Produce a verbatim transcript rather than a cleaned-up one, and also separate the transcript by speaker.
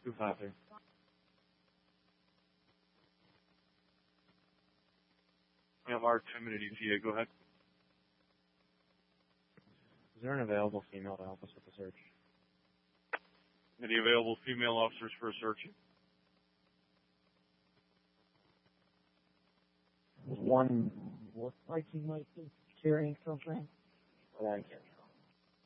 Speaker 1: two five three.
Speaker 2: We have our Community P A. Go ahead.
Speaker 1: Is there an available female to help us with the search?
Speaker 2: Any available female officers for a search?
Speaker 3: One looked like he might be carrying something, but I can't.